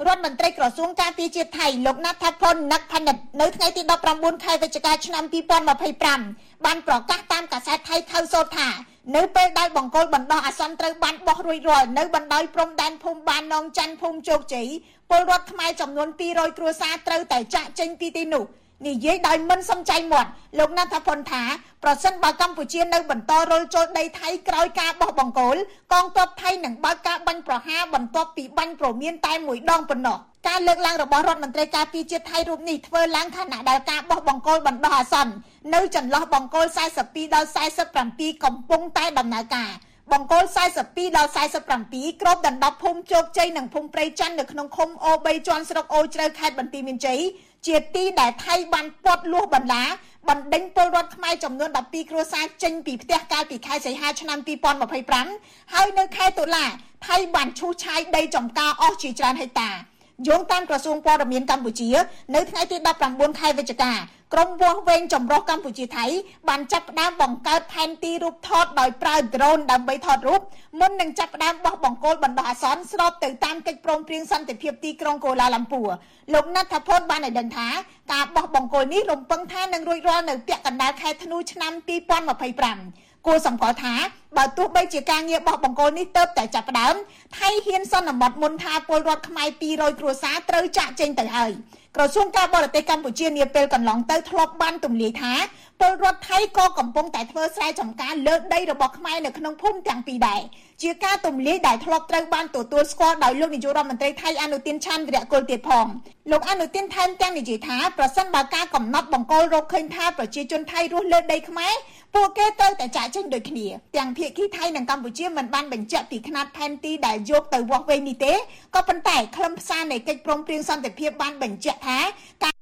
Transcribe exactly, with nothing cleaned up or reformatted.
រដ្ឋមន្ត្រីក្រសួងការពារជាតិថៃលោកណាត់ថាផុនណឹកផានិតនៅថ្ងៃទីដប់ប្រាំបួនខែវិច្ឆិកាឆ្នាំពីរពាន់ម្ភៃប្រាំបានប្រកាសតាមកាសែតថៃខៅសូតថានៅពេលដែលបង្គោលបណ្ដោះអាសន្នត្រូវបានបោះរួចរាល់នៅបណ្ដោយព្រំដែនភូមិបាននងច័ន្ទភូមិជោគជ័យពលរដ្ឋខ្មែរចំនួនពីររយគ្រួសារត្រូវតែចាក់ចេញពីទីនោះនិយាយដោយមិនសំចៃមាត់លោកណាត់ថាផុនថាប្រសិនបើកម្ពុជានៅបន្តរុលចូលដីថៃក្រោយការបោះបង្គោលកងទ័ពថៃនឹងបើកការបាញ់ប្រហារបន្ទាប់ពីបាញ់ព្រមានតែមួយដងប៉ុណ្ណោះការលើកឡើងរបស់រដ្ឋមន្ត្រីការពារជាតិថៃរូបនេះធ្វើឡើងខណៈដែលការបោះបង្គោលបណ្ដោះអាសន្ននៅចន្លោះបង្គោលสี่สิบtwoដល់สี่สิบเจ็ดកំពុងតែដំណើរការបង្គោលสี่สิบtwoដល់สี่สิบเจ็ดគ្របដណ្ដប់ភូមិជោគជ័យនិងភូមិព្រៃច័ន្ទនៅក្នុងឃុំអូបីជាន់ស្រុកអូជ្រៅខេត្តបន្ទាយមានជ័យជាទីដែលថៃបានពាត់លួសបន្លាបណ្ដេញពលរដ្ឋខ្មែរចំនួនដប់ពីរគ្រួសារចេញពីផ្ទះកាលពីខែសីហាឆ្នាំពីរពាន់ម្ភៃប្រាំហើយនៅខែតុលាថៃបានឈូសឆាយដីចំការអស់ជាច្រើនហិកតាយោងតាមក្រសួងព័ត៌មានកម្ពុជានៅថ្ងៃទីដប់ប្រាំបួនខែវិច្ឆិកាក្រុមវាស់វែងចម្រុះកម្ពុជាថៃបានចាប់ផ្ដើមបង្កើតផែនទីរូបថតដោយប្រើ drone ដើម្បីថតរូបមុននឹងចាប់ផ្ដើមបោះបង្គោលបណ្ដោះអាសន្នស្របទៅតាមកិច្ចព្រមព្រៀងសន្តិភាពទីក្រុងកូឡាឡាំពួរលោកណាត់ថាផុនបានឲ្យដឹងថាការបោះបង្គោលនេះរំពឹងថានឹងរួចរាល់នៅពាក់កណ្ដាលខែធ្នូឆ្នាំពីរពាន់ម្ភៃប្រាំគួរសម្គាល់ថាបើទោះបីជាការងារបោះបង្គោលនេះទៅតែចាប់ផ្ដើមថៃហ៊ានសន្មតមុនថាពលរដ្ឋខ្មែរពីររយគ្រួសារត្រូវចាក់ចេញទៅហើយក្រសួងការបរទេសកម្ពុជានាពេលកន្លងទៅធ្លាប់បានទម្លាយថាពលរដ្ឋថៃក៏កំពុងតែធ្វើស្រែចម្ការលើដីរបស់ខ្មែរនៅក្នុងភូមិទាំងពីរដែរជាការទម្លាយដែលធ្លាប់ត្រូវបានទទួលស្គាល់ដោយលោកនាយករដ្ឋមន្ត្រីថៃអនុទានឆាន់វីរៈគុលទៀតផងលោកអនុទានថែមទាំងនិយាយថាប្រសិនបើការកំណត់បង្គោលរកឃើញថាប្រជាជនថៃរស់លើដីខ្មែរពួកគេត្រូវតែចាក់ចេញដូចគ្នាទាំងភាគីថៃនិងកម្ពុជាមិនបានបញ្ជាក់ពីຂະຫນាត់ផែនទីដែលយកទៅវាស់វែងនេះទេក៏ប៉ុន្តែខ្លឹមសារនៃកិច្ចព្រមព្រៀងសន្តិភាពបានបញ្ជាក់ថា